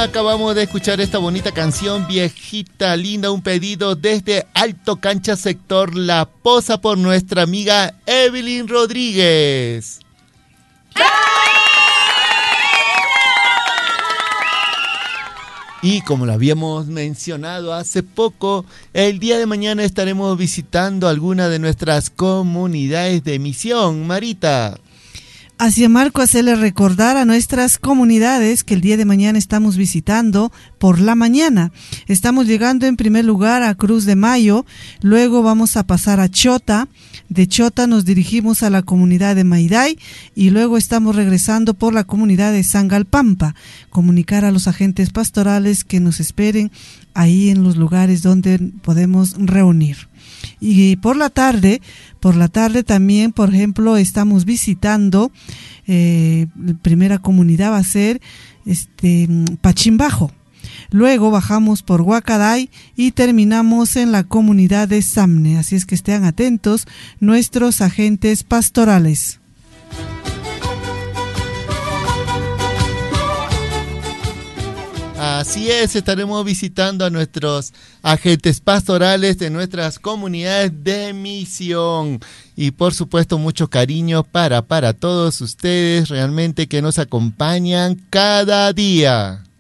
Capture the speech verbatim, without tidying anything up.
Acabamos de escuchar esta bonita canción, Viejita Linda, un pedido desde Alto Cancha, sector La Poza, por nuestra amiga Evelyn Rodríguez. Y como lo habíamos mencionado hace poco, el día de mañana estaremos visitando alguna de nuestras comunidades de misión. Marita. Así es, Marco, hacerle recordar a nuestras comunidades que el día de mañana estamos visitando por la mañana. Estamos llegando en primer lugar a Cruz de Mayo, luego vamos a pasar a Chota. De Chota nos dirigimos a la comunidad de Mayday y luego estamos regresando por la comunidad de Sangalpampa. Comunicar a los agentes pastorales que nos esperen ahí en los lugares donde podemos reunir. Y por la tarde, por la tarde también, por ejemplo, estamos visitando, eh, la primera comunidad va a ser este, Pachimbajo. Luego bajamos por Huacaday y terminamos en la comunidad de Samne. Así es que estén atentos nuestros agentes pastorales. Así es, estaremos visitando a nuestros agentes pastorales de nuestras comunidades de misión. Y por supuesto mucho cariño para, para todos ustedes realmente que nos acompañan cada día.